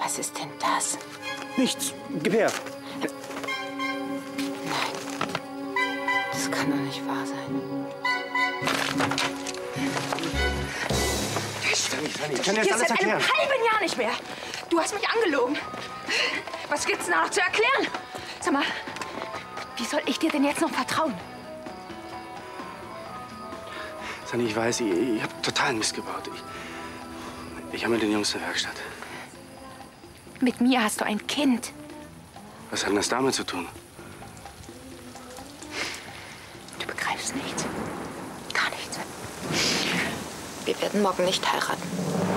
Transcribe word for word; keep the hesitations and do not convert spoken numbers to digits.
Was ist denn das? Nichts. Gib her. Nein. Das kann doch nicht wahr sein. Sanni, Sanni, ich kann dir das alles seit erklären. einem halben Jahr nicht mehr. Du hast mich angelogen. Was gibt's denn da noch zu erklären? Sag mal, wie soll ich dir denn jetzt noch vertrauen? Sanni, ich weiß, ich, ich habe total Mist gebaut. Ich, ich habe mit den Jungs in der Werkstatt. Mit mir hast du ein Kind. Was hat denn das damit zu tun? Du begreifst nichts. Gar nichts. Wir werden morgen nicht heiraten.